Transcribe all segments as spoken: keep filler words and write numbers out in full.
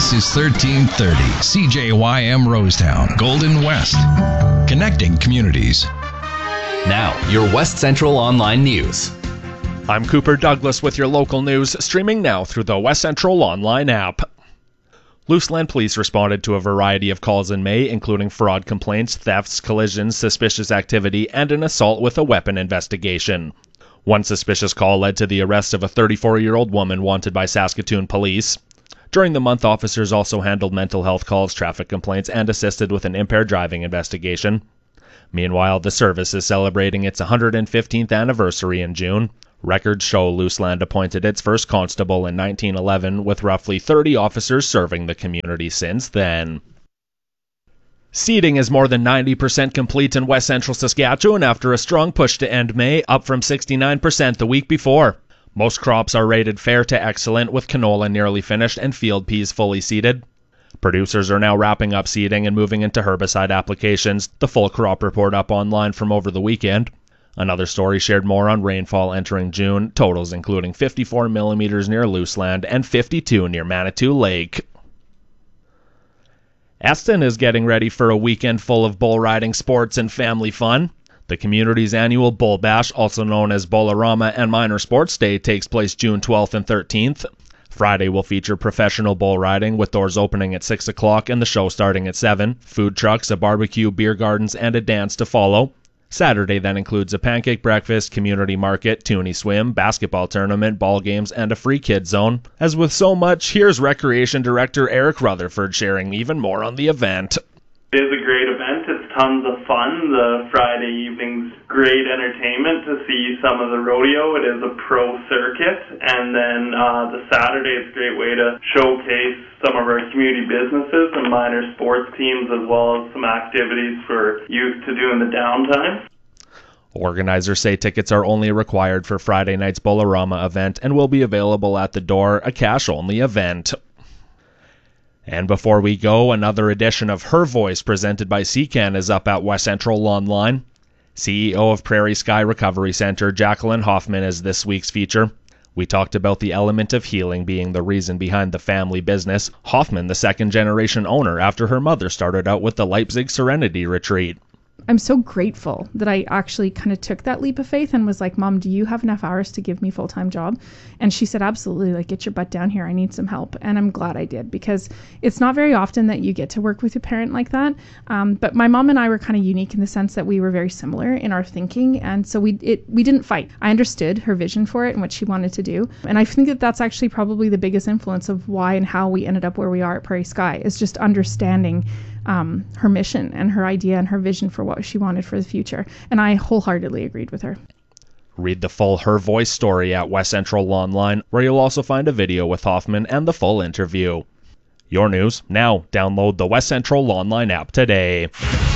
This is thirteen thirty C J Y M Rosetown, Golden West, connecting communities. Now, your West Central Online News. I'm Cooper Douglas with your local news, streaming now through the West Central Online app. Luseland Police responded to a variety of calls in May, including fraud complaints, thefts, collisions, suspicious activity, and an assault with a weapon investigation. One suspicious call led to the arrest of a thirty-four-year-old woman wanted by Saskatoon police. During the month, officers also handled mental health calls, traffic complaints, and assisted with an impaired driving investigation. Meanwhile, the service is celebrating its one hundred fifteenth anniversary in June. Records show Luseland appointed its first constable in nineteen eleven, with roughly thirty officers serving the community since then. Seeding is more than ninety percent complete in West Central Saskatchewan after a strong push to end May, up from sixty-nine percent the week before. Most crops are rated fair to excellent, with canola nearly finished and field peas fully seeded. Producers are now wrapping up seeding and moving into herbicide applications. The full crop report up online from over the weekend. Another story shared more on rainfall entering June, totals including fifty-four millimeters near Luseland and fifty-two near Manitou Lake. Eston is getting ready for a weekend full of bull riding sports and family fun. The community's annual Bull Bash, also known as Bollarama and Minor Sports Day, takes place June twelfth and thirteenth. Friday will feature professional bull riding, with doors opening at six o'clock and the show starting at seven, food trucks, a barbecue, beer gardens, and a dance to follow. Saturday then includes a pancake breakfast, community market, toonie swim, basketball tournament, ball games, and a free kids zone. As with so much, here's Recreation Director Eric Rutherford sharing even more on the event. It is a great event. It's tons of fun. The Friday evening's great entertainment to see some of the rodeo. It is a pro circuit. And then uh, the Saturday is a great way to showcase some of our community businesses and minor sports teams, as well as some activities for youth to do in the downtime. Organizers say tickets are only required for Friday night's Bollarama event and will be available at the door, a cash-only event. And before we go, another edition of Her Voice presented by C CAN is up at West Central Online. C E O of Prairie Sky Recovery Center, Jacqueline Hoffman, is this week's feature. We talked about the element of healing being the reason behind the family business. Hoffman, the second-generation owner, after her mother started out with the Leipzig Serenity Retreat. I'm so grateful that I actually kind of took that leap of faith and was like, Mom, do you have enough hours to give me a full-time job? And she said, absolutely, like, get your butt down here. I need some help. And I'm glad I did, because it's not very often that you get to work with a parent like that. Um, but my mom and I were kind of unique in the sense that we were very similar in our thinking. And so we it we didn't fight. I understood her vision for it and what she wanted to do. And I think that that's actually probably the biggest influence of why and how we ended up where we are at Prairie Sky, is just understanding Um, her mission and her idea and her vision for what she wanted for the future. And I wholeheartedly agreed with her. Read the full Her Voice story at West Central Online, where you'll also find a video with Hoffman and the full interview. Your news now. Download the West Central Online app today.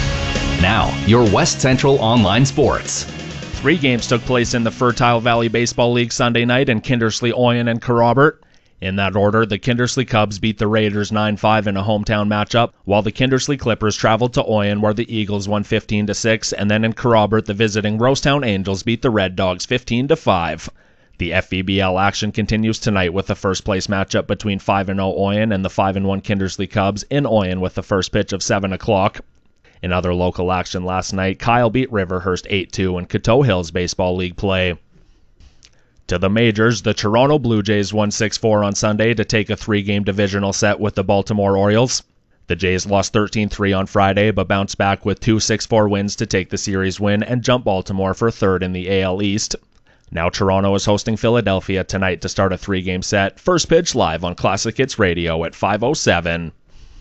Now, your West Central Online Sports. Three games took place in the Fertile Valley Baseball League Sunday night in Kindersley, Oyen, and Kerrobert. In that order, the Kindersley Cubs beat the Raiders nine five in a hometown matchup, while the Kindersley Clippers traveled to Oyen, where the Eagles won fifteen to six, and then in Kerrobert, the visiting Rosetown Angels beat the Red Dogs fifteen to five. The F V B L action continues tonight with the first place matchup between five and oh Oyen and the five and one Kindersley Cubs in Oyen with the first pitch of seven o'clock. In other local action last night, Kyle beat Riverhurst eight two in Coteau Hills Baseball League play. To the majors, the Toronto Blue Jays won six four on Sunday to take a three-game divisional set with the Baltimore Orioles. The Jays lost thirteen three on Friday, but bounced back with two six four wins to take the series win and jump Baltimore for third in the A L East. Now Toronto is hosting Philadelphia tonight to start a three-game set. First pitch live on Classic Hits Radio at five oh seven.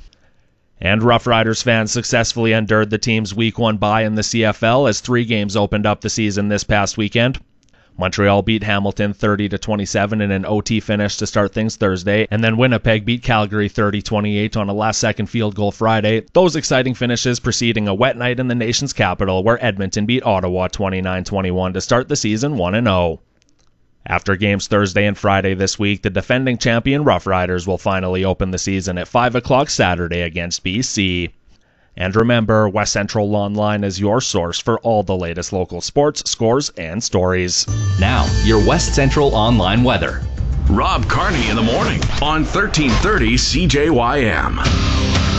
And Rough Riders fans successfully endured the team's Week one bye in the C F L as three games opened up the season this past weekend. Montreal beat Hamilton thirty to twenty-seven in an O T finish to start things Thursday, and then Winnipeg beat Calgary thirty twenty-eight on a last-second field goal Friday. Those exciting finishes preceding a wet night in the nation's capital, where Edmonton beat Ottawa twenty-nine twenty-one to start the season one and oh. After games Thursday and Friday this week, the defending champion Rough Riders will finally open the season at five o'clock Saturday against B C. And remember, West Central Online is your source for all the latest local sports, scores, and stories. Now, your West Central Online weather. Rob Carney in the morning on thirteen thirty C J Y M.